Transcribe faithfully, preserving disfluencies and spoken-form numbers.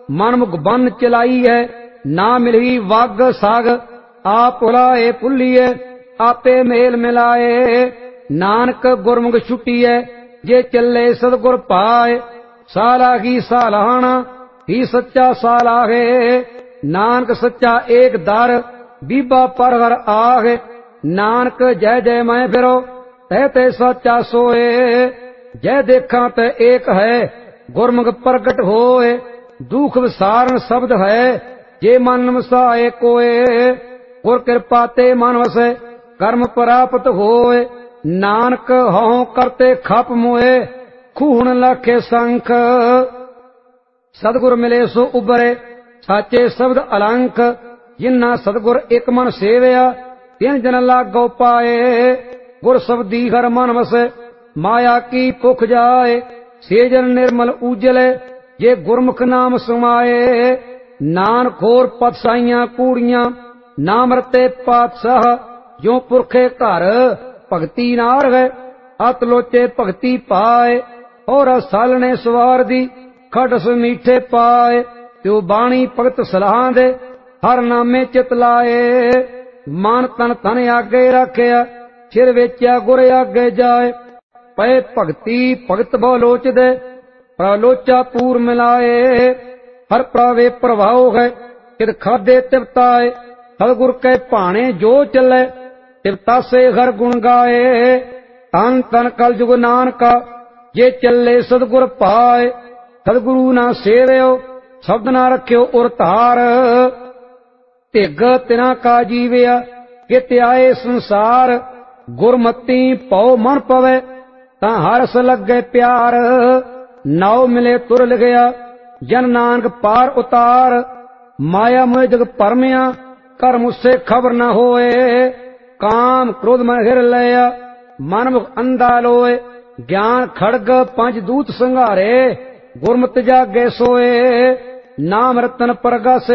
मन मुख बन चलाई है। ना मिली वग साग आप भुलाए भुलिए आपे मेल मिलाए। नानक गुरमुख छुट्टीए जे चले सतगुर पाए। सालाही सालाहना ही सच्चा सालाहे। नानक सच्चा एक दर बीबा पर हर आगे। नानक जय जय मैं फिरो तह ते सच्चा सोए। जय देखा ते एक है गुरमुख प्रगट होए। दुख विसारण शब्द है जे मन वसाए कोए। गुर कृपा ते मन वसे कर्म प्राप्त होए। नानक हਉ करते खप मोए खून लाखे संख। सतगुर मिले सो उबरे साचे शब्द अलंक। जिन्ना सतगुर एक मन सेवया तिन जन लागो पाए। गुर शब्दी हर मन वसे माया की भुख जाए। से जन निर्मल उजले ये गुरमुख नाम समाए। नानक होर पतसाइयां कूड़ियां नाम रते पातशाह। जो पुरखे घर भगती नार है अत लोचे भगती पाए। और सालने सवार दी खटस मीठे पाए। त्यो बाणी भगत सलाह दे हर नामे चित लाए। मन तन तन आगे रखिया सिर वेचा गुर आगे जाए। पै भगती भगत बहु लोच दे प्रलोचा पूर मिलाए। हर प्रावे प्रभाव है किद खादे तिवताए। सतगुर के भाने जो चले तिवता से हर गुण गाए। तन तन कल जुग नानका जे चले सतगुर पाए। सतगुरु ना सेवयो शब्द ना रखियो उर धार। धिग तिना का जीवया कित आए संसार। गुरमती पौ मन पवे ता हरस लगे प्यार। नाव मिले तुर लिखया जन नानक पार उतार। माया मोह जग परमिया कर मुझसे खबर न होए। काम क्रोध में हिर लिया मन मुख अंधा लोए। ज्ञान खड़ग पंच दूत संघारे गुरमत जागे सोए। नाम रतन परगा से